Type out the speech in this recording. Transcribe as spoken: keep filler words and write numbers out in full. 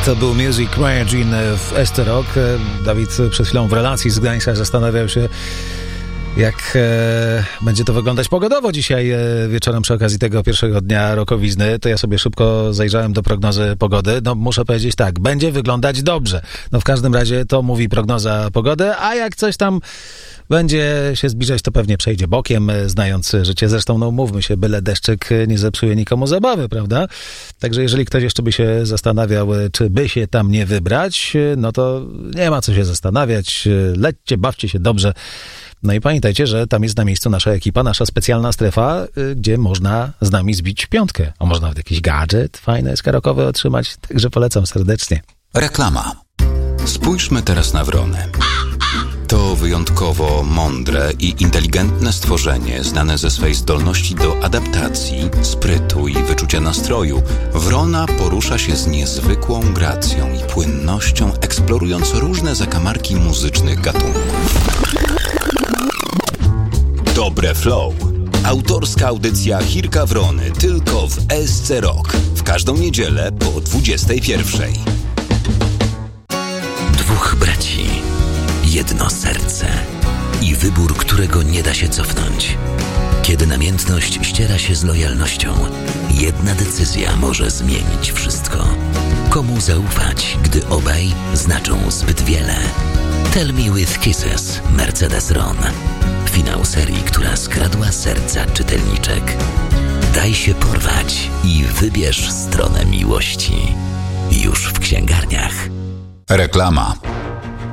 To był Music Magazine w Ester Rock. Dawid przed chwilą w relacji z Gdańska zastanawiał się, jak e, będzie to wyglądać pogodowo dzisiaj e, wieczorem przy okazji tego pierwszego dnia rokowizny. To ja sobie szybko zajrzałem do prognozy pogody. No muszę powiedzieć tak, będzie wyglądać dobrze. No w każdym razie to mówi prognoza pogody, a jak coś tam będzie się zbliżać, to pewnie przejdzie bokiem, znając życie. Zresztą, no mówmy się, byle deszczyk nie zepsuje nikomu zabawy, prawda? Także jeżeli ktoś jeszcze by się zastanawiał, czy by się tam nie wybrać, no to nie ma co się zastanawiać. Lećcie, bawcie się dobrze. No i pamiętajcie, że tam jest na miejscu nasza ekipa, nasza specjalna strefa, gdzie można z nami zbić piątkę. A można nawet jakiś gadżet fajny, eskarokowy otrzymać. Także polecam serdecznie. Reklama. Spójrzmy teraz na wrony. To wyjątkowo mądre i inteligentne stworzenie, znane ze swej zdolności do adaptacji, sprytu i wyczucia nastroju. Wrona porusza się z niezwykłą gracją i płynnością, eksplorując różne zakamarki muzycznych gatunków. Dobre Flow. Autorska audycja Chirka Wrony tylko w S C Rock. W każdą niedzielę po dwudziestej pierwszej. Dwóch braci, jedno serce i wybór, którego nie da się cofnąć. Kiedy namiętność ściera się z lojalnością, jedna decyzja może zmienić wszystko. Komu zaufać, gdy obaj znaczą zbyt wiele? Tell Me With Kisses, Mercedes-Ron. Finał serii, która skradła serca czytelniczek. Daj się porwać i wybierz stronę miłości. Już w księgarniach. Reklama.